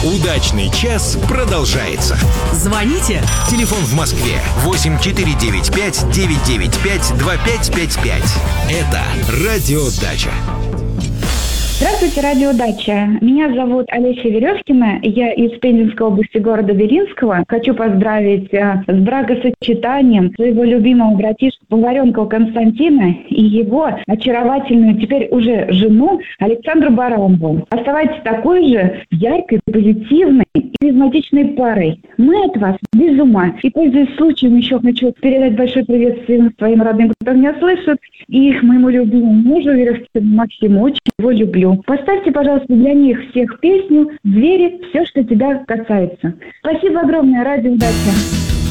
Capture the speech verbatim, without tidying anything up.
Удачный час продолжается. Звоните. Телефон в Москве восемь четыре девять пять девять девять пять два пять пять пять. Это Радио Дача. Здравствуйте, Радио Дача. Меня зовут Олеся Веревкина. Я из Пензенской области города Белинского. Хочу поздравить а, с бракосочетанием своего любимого братишку Поваренкова Константина и его очаровательную теперь уже жену Александру Баранову. Оставайтесь такой же яркой, позитивной и харизматичной парой. Мы от вас без ума. И, пользуясь случаем, еще хочу передать большой привет всем своим родным, кто меня слышит, и моему любимому мужу Веревкину Максиму. Очень его люблю. Поставьте, пожалуйста, для них всех песню «Звери. Все, что тебя касается». Спасибо огромное, Радио Дача.